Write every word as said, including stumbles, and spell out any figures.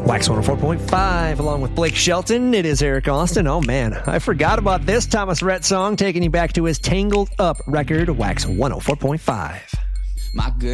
Wax one oh four point five, along with Blake Shelton. It is Eric Austin. Oh, man. I forgot about this Thomas Rhett song, taking you back to his Tangled Up record, Wax one oh four point five. My girl.